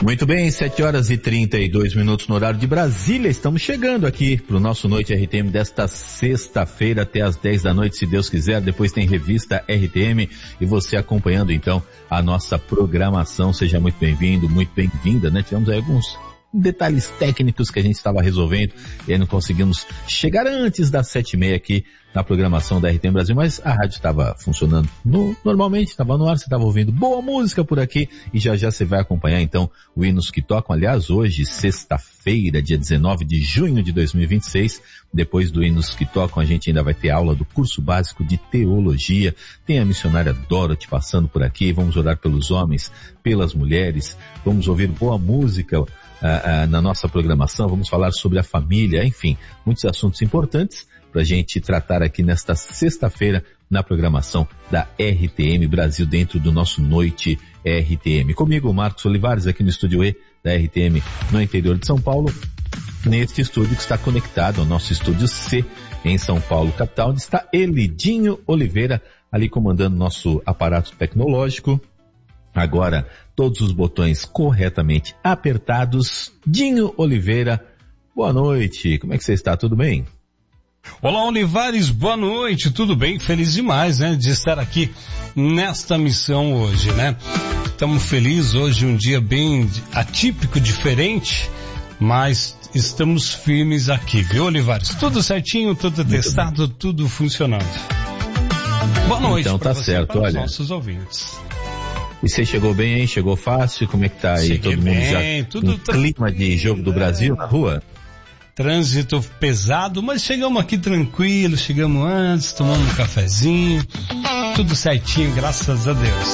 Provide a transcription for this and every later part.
Muito bem, 7h32 no horário de Brasília. Estamos chegando aqui para o nosso Noite RTM desta sexta-feira até às 10 da noite, se Deus quiser. Depois tem revista RTM e você acompanhando então a nossa programação. Seja muito bem-vindo, muito bem-vinda, né? Tivemos aí alguns detalhes técnicos que a gente estava resolvendo e aí não conseguimos chegar antes das 7h30 aqui na programação da RTM Brasil, mas a rádio estava funcionando normalmente, estava no ar, você estava ouvindo boa música por aqui e já já você vai acompanhar então o Hinos que Tocam. Aliás, hoje, sexta-feira, dia 19 de junho de 2026, depois do Hinos que Tocam, a gente ainda vai ter aula do curso básico de teologia, tem a missionária Dorothy passando por aqui, vamos orar pelos homens, pelas mulheres, vamos ouvir boa música na nossa programação, vamos falar sobre a família, enfim, muitos assuntos importantes para a gente tratar aqui nesta sexta-feira na programação da RTM Brasil, dentro do nosso Noite RTM. Comigo, Marcos Olivares, aqui no Estúdio E da RTM no interior de São Paulo, neste estúdio que está conectado ao nosso Estúdio C em São Paulo, capital, onde está Dinho Oliveira, ali comandando nosso aparato tecnológico. Agora, todos os botões corretamente apertados. Dinho Oliveira, boa noite. Como é que você está? Tudo bem? Olá, Olivares, boa noite. Tudo bem? Feliz demais, né, de estar aqui nesta missão hoje, né? Estamos felizes hoje, um dia bem atípico, diferente, mas estamos firmes aqui, viu, Olivares? Tudo certinho, tudo testado, tudo funcionando. Boa noite. Então tá certo, para olha. Os nossos ouvintes. E você chegou bem, hein? Chegou fácil? Como é que tá aí? Cheguei todo bem, mundo já tudo clima de jogo do Brasil na rua? Trânsito pesado, mas chegamos aqui tranquilos, chegamos antes, tomamos um cafezinho, tudo certinho, graças a Deus.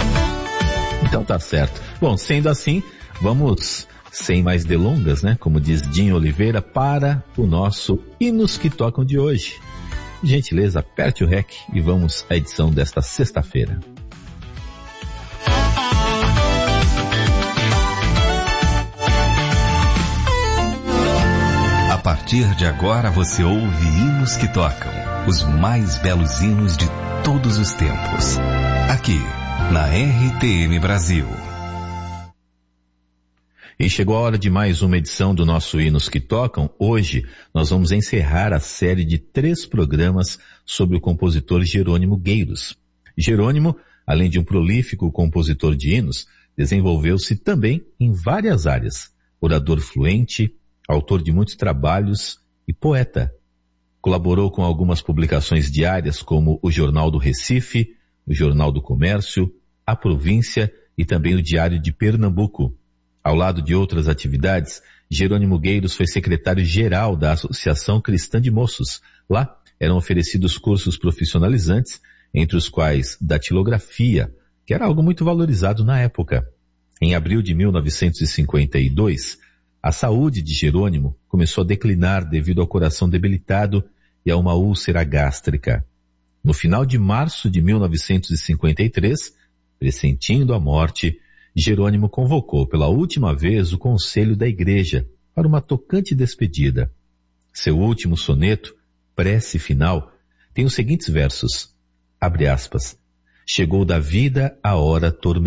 Então tá certo. Bom, sendo assim, vamos, sem mais delongas, né? Como diz Dinho Oliveira, para o nosso Hinos que Tocam de hoje. Gentileza, aperte o REC e vamos à edição desta sexta-feira. A partir de agora você ouve Hinos que Tocam, os mais belos hinos de todos os tempos. Aqui, na RTM Brasil. E chegou a hora de mais uma edição do nosso Hinos que Tocam. Hoje nós vamos encerrar a série de 3 programas sobre o compositor Jerônimo Gueiros. Jerônimo, além de um prolífico compositor de hinos, desenvolveu-se também em várias áreas. Orador fluente, autor de muitos trabalhos e poeta. Colaborou com algumas publicações diárias como o Jornal do Recife, o Jornal do Comércio, a Província e também o Diário de Pernambuco. Ao lado de outras atividades, Jerônimo Gueiros foi secretário-geral da Associação Cristã de Moços. Lá eram oferecidos cursos profissionalizantes, entre os quais datilografia, que era algo muito valorizado na época. Em abril de 1952, a saúde de Jerônimo começou a declinar devido ao coração debilitado e a uma úlcera gástrica. No final de março de 1953, pressentindo a morte, Jerônimo convocou pela última vez o conselho da igreja para uma tocante despedida. Seu último soneto, Prece Final, tem os seguintes versos, abre aspas, chegou da vida a hora tormentosa.